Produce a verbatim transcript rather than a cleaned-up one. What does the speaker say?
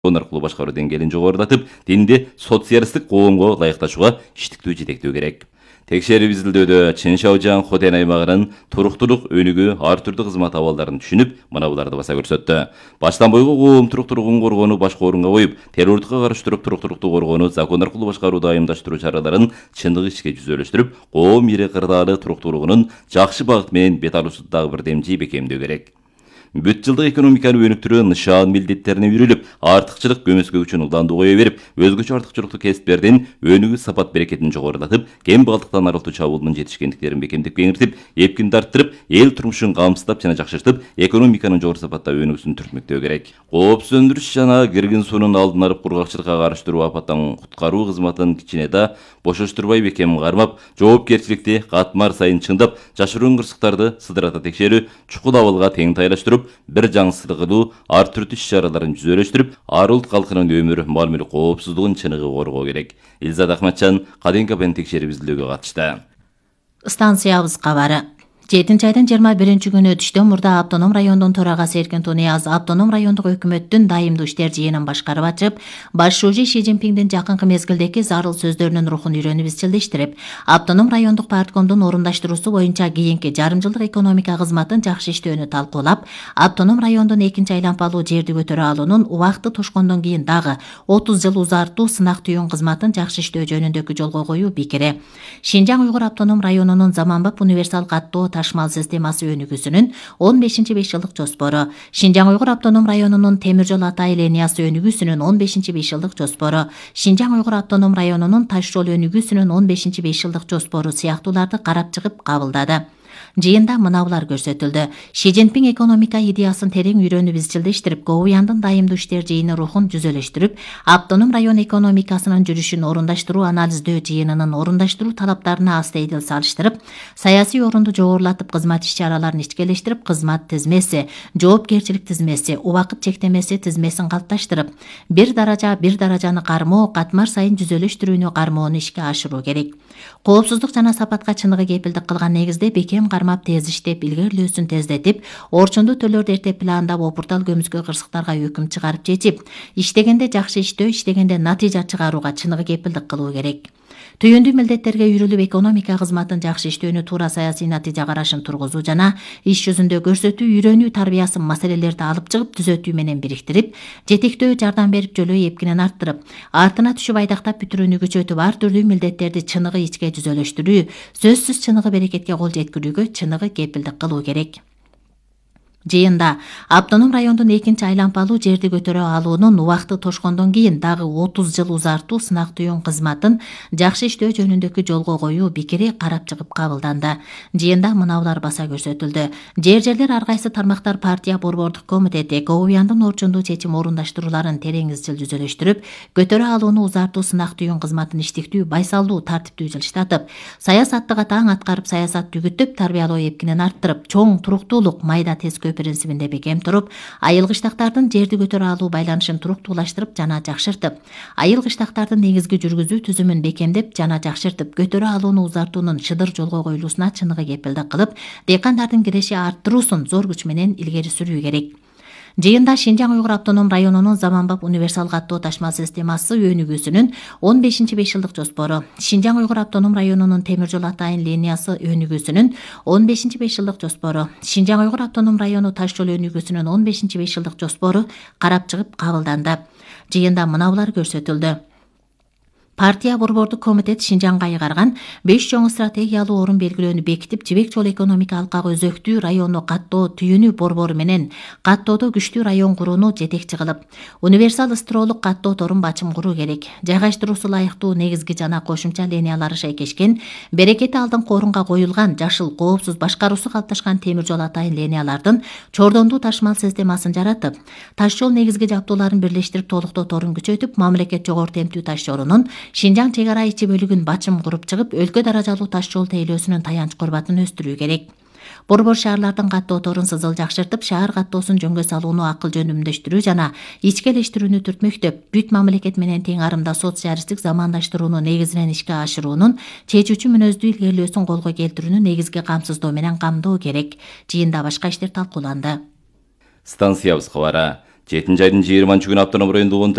аркылуу башкаруу деңгээлин жогорулатып, динди социалисттик коомго ылайыкташууга иштиктүү жетектөө керек. Текшерип изилдөөдө Чыншаожан Хотен аймагынын туруктуулук өнүгүү ар түрдүү кызмат абалдарын түшүнүп, мына буларды баса көрсөттү. Баштан бойго коом туруктуулугун коргоону башкы орунга коюп, террордукка каршы туруп туруктуулукту коргоону закон аркылуу башкарууду айымдаштыруу чараларын чындык ишке жүзөлөштүрүп, коом ири кырдаалы туруктуулугунун жакшы багыт менен бет алуусу дагы бир демчи бекемдөө керек. Бүт жылдык экономиканы өнүктүрүү нышан милдеттерине үйрүлүп, артыкчылык көмөскө үчүн ылдандуу кое берип, өзгөчө артыкчылыктуу кесиптердин өнүгүү сапат берекетин жогорулатып, кем балдыктан арылтуу чабуулунун жетишкендиктерин бекемдеп кеңиртип, эпкинди арттырып, эл турмушун камсыздап жана жакшыртып, экономиканын жогору сапатта өнүгүүсүн түртмөктөө керек. Коопсуздандырыш жана киргин суунун алдын алып, кургакчылыкка каршы туруп, апаттан куткаруу кызматын кичине да бошоштурбай бекем кармап, жоопкерчиликти катмар сайын чыңдап, жашыруун кырсыктарды сыдырата текшерүү, чукул абалга тең тайлаштырып, бир жаңсыздыгылуу ар түрдүү иш-чараларын жүзөлөштүрүп, ар улут калкынын өмүр, мал-мүлк коопсуздугун чыныгы коргоо керек. Илзат Ахматжан Каденка бен текшерип изилдөөгө катышты. Станциябыз кабары. жетинчи айдын жыйырма биринчи күнү түштөн мурда автоном райондун төрагасы Эркин Тунияз автоном райондук өкмөттүн дайымдуу иштер жыйынын башкарып ачып, баш шужи Ши Цзиньпиндин жакынкы мезгилдеги зарыл сөздөрүнүн рухун үйрөнүп изчилдештирип, автоном райондук парткомдун орундаштыруусу боюнча кийинки жарым жылдык экономика кызматын жакшы иштөөнү талкуулап, автоном райондун экинчи айланпалуу жерди көтөрө алуунун убакыты тошкондон кийин дагы отуз жыл узартуу сынак түйүн кызматын жакшы иштөө жөнүндөгү жолго коюу бекере. Шинжаң Уйгур автоном районунун заманбап универсал каттоо ташмал системасы өнүгүүсүнүн он бешинчи беш жылдык жоспору, Шинжаң Уйгур автоном районунун темир жол Атай линиясы өнүгүүсүнүн он бешинчи беш жылдык жоспору, Шинжаң Уйгур автоном районунун таш жол өнүгүүсүнүн он бешинчи беш жылдык жоспору сыяктууларды карап чыгып кабылдады. Жыйында мына булар көрсөтүлдү. Ши Цзиньпин экономика идеясын терең үйрөнүп изчилдештирип, Гоуяндын дайымдуу иштер жыйыны рухун жүзөлөштүрүп, автоном район экономикасынын жүрүшүн орундаштыруу анализдөө жыйынынын орундаштыруу талаптарына астейдил салыштырып, саясий орунду жогорулатып, кызмат иш-чараларын ичкелештирип, кызмат тизмеси, жоопкерчилик тизмеси, убакыт чектемеси тизмесин калыпташтырып, бир даража бир даражаны кармоо, катмар сайын жүзөлөштүрүүнү кармоону ишке ашыруу керек. Коопсуздук жана сапатка чыныгы кепилдик кылган негизде бекем кармап, тез иштеп, илгерилөөсүн тездетип, орчундуу төлөрдү эрте пландап, опуртал көмүскө кырсыктарга өкүм чыгарып жетип, иштегенде жакшы иштөө, иштегенде натыйжа чыгарууга чыныгы кепилдик кылуу керек. Түйүндүү милдеттерге үйрүлүп, экономика кызматын жакшы иштөөнү туура саясий натыйжа карашын тургузуу жана иш жүзүндө көрсөтүү, үйрөнүү тарбиясы маселелерди алып чыгып, түзөтүү менен бириктирип, жетектөө жардам берип, жөлөө эпкинен арттырып, артына түшүп айдактап бүтүрүүнү күчөтүп, ар түрдүү милдеттерди чыныгы ичке жүзөлөштүрүү, сөзсүз чыныгы берекетке кол жеткирүүгө чыныгы кепилдик кылуу керек. Жыйында автоном райондун экинчи айланпалуу жерди көтөрө алуунун убакыты тошкондон кийин дагы отуз жыл узартуу сынак түйүн кызматын жакшы иштөө жөнүндөгү жолго коюу бекере карап чыгып кабылданды. Жыйында мына булар баса көрсөтүлдү. Жер жерлер ар кайсы тармактар партия борбордук комитети Гоуяндын орчундуу чечим орундаштрууларын терең изчил жүзөлөштүрүп, көтөрө алууну узартуу сынак түйүн кызматын иштиктүү, байсалдуу, тартиптүү жылыштатып, саясаттык атаң аткарып, саясат түгүттүп, тарбиялоо эпкинен арттырып, чоң туруктуулук, майда тез принцибинде бекем туруп, айыл кыштактардын жерди көтөрө алуу байланышын туруктуулаштырып жана жакшыртып, айыл кыштактардын негизги жүргүзүү түзүмүн бекемдеп жана жакшыртып, көтөрө алууну узартуунун шыдыр жолго коюлуусуна чыныгы кепилдик кылып, дыйкандардын киреши арттыруусун зор күч менен илгери сүрүү керек. Жыйында Шинжаң Уйгур автоном районунун заманбап универсал каттоо ташмал системасы өнүгүүсүнүн он бешинчи беш жылдык жоспору, Шинжаң Уйгур автоном районунун темир жол Атайын линиясы өнүгүүсүнүн он бешинчи беш жылдык жоспору, Шинжаң Уйгур автоном району таш жол өнүгүүсүнүн он бешинчи беш жылдык жоспору карап чыгып кабылданды. Жыйында мына булар көрсөтүлдү. Партия борбордук комитет Шинжаңга айгарган беш чоң стратегиялуу орун белгилөөнү бекитип, жибек жол экономика алкагы өзөктүү району каттоо түйүнү борбору менен каттоодо күчтүү район курууну жетекчи кылып, универсал ыстыроолук каттоо торун бачым куруу керек. Жайгаштыруусу ылайыктуу негизги жана кошумча линиялары шайкешкен, берекети алдыңкы орунга коюлган, жашыл, коопсуз башкаруусу калыпташкан темир жол Атайын линиялардын чордондуу ташмал системасын жаратып, таш жол негизги жабдууларын бирлештирип, толуктоо торун күчөтүп, мамлекет жогору темптүү таш жолунун Шинжаң чек ара ичи бөлүгүн бачым куруп чыгып, өлкө даражалуу таш жол тейлөөсүнүн таянч корбатын өстүрүү керек. Борбор шаарлардын каттоо торун сызыл жакшыртып, шаар каттоосун жөнгө салууну акыл жөнүмдөштүрүү жана ичкелештирүүнү түртмөктөп, бүт мамлекет менен тең арымда социалисттик замандаштырууну негизинен ишке ашыруунун чечүүчү мүнөздүү илгерилөөсүн колго келтирүүнү негизги камсыздоо менен камдоо керек. Жыйында башка иштер талкууланды. Станциябыз кабары. жетинчи айдын жыйырманчы күнү автоном райондук